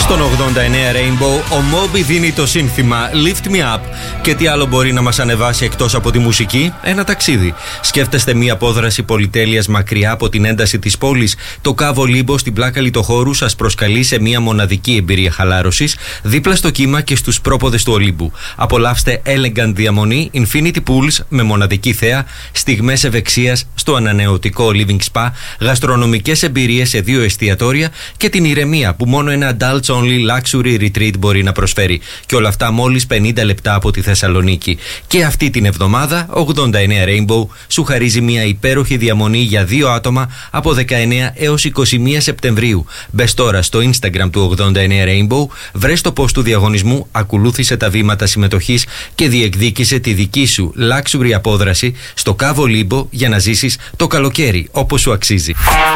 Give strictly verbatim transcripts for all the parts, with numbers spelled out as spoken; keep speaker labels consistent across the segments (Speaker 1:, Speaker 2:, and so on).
Speaker 1: Στον ογδόντα εννέα Rainbow, ο Moby δίνει το σύνθημα Lift Me Up. Και τι άλλο μπορεί να μας ανεβάσει εκτός από τη μουσική? Ένα ταξίδι. Σκέφτεστε μία απόδραση πολυτέλειας μακριά από την ένταση της πόλης? Το Κάβο Λίμπο στην πλάκα Λιτοχώρου σας προσκαλεί σε μία μοναδική εμπειρία χαλάρωσης δίπλα στο κύμα και στους πρόποδες του Ολύμπου. Απολαύστε elegant διαμονή, infinity pools με μοναδική θέα, στιγμές ευεξίας στο ανανεωτικό living spa, γαστρονομικές εμπειρίες σε δύο εστιατόρια και την ηρεμία που μόνο ένα adults only luxury retreat μπορεί να προσφέρει. Και όλα αυτά μόλις πενήντα λεπτά από τη Θεσσαλονίκη. Και αυτή την εβδομάδα, ογδόντα εννέα Rainbow σου χαρίζει μια υπέροχη διαμονή για δύο άτομα από δεκαεννέα έως είκοσι μία Σεπτεμβρίου. Μπες τώρα στο Instagram του ογδόντα εννέα Rainbow, βρες το post του διαγωνισμού, ακολούθησε τα βήματα συμμετοχής και διεκδίκησε τη δική σου luxury απόδραση στο Κάβο Λίμπο για να ζήσεις το καλοκαίρι όπως σου αξίζει.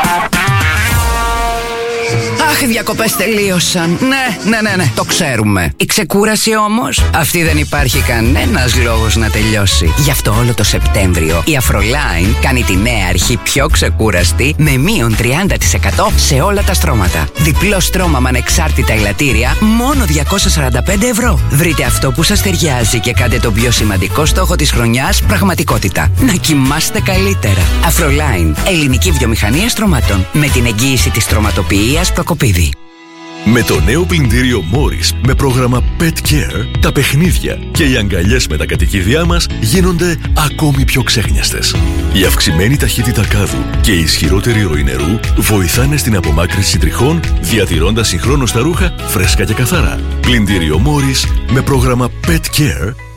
Speaker 2: Αχ, οι διακοπές τελείωσαν. Ναι, ναι, ναι, ναι, το ξέρουμε. Η ξεκούραση όμως, αυτή δεν υπάρχει κανένας λόγος να τελειώσει. Γι' αυτό όλο το Σεπτέμβριο η Afroline κάνει τη νέα αρχή πιο ξεκούραστη με μείον τριάντα τοις εκατό σε όλα τα στρώματα. Διπλό στρώμα με ανεξάρτητα ελαττήρια, μόνο διακόσια σαράντα πέντε ευρώ. Βρείτε αυτό που σας ταιριάζει και κάντε τον πιο σημαντικό στόχο της χρονιάς πραγματικότητα. Να κοιμάστε καλύτερα. Afroline, ελληνική βιομηχανία στρωμάτων. Με την εγγύηση της στρωματοποιίας Προκοπίδη.
Speaker 3: Με το νέο πλυντήριο Morris με πρόγραμμα Pet Care, τα παιχνίδια και οι αγκαλιές με τα κατοικίδια μας γίνονται ακόμη πιο ξέχνιαστες. Η αυξημένη ταχύτητα κάδου και η ισχυρότερη ροή νερού βοηθάνε στην απομάκρυνση τριχών, διατηρώντας συγχρόνως τα ρούχα φρέσκα και καθαρά. Πλυντήριο Morris με πρόγραμμα Pet Care